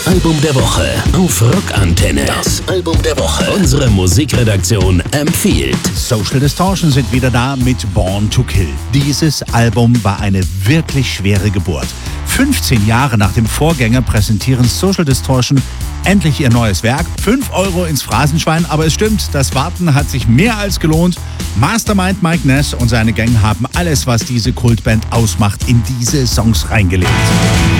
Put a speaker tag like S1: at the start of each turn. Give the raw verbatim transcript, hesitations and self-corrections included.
S1: Das Album der Woche auf Rockantenne. Das Album der Woche. Unsere Musikredaktion empfiehlt.
S2: Social Distortion sind wieder da mit Born to Kill. Dieses Album war eine wirklich schwere Geburt. fünfzehn Jahre nach dem Vorgänger präsentieren Social Distortion endlich ihr neues Werk. fünf Euro ins Phrasenschwein, aber es stimmt, das Warten hat sich mehr als gelohnt. Mastermind Mike Ness und seine Gang haben alles, was diese Kultband ausmacht, in diese Songs reingelegt.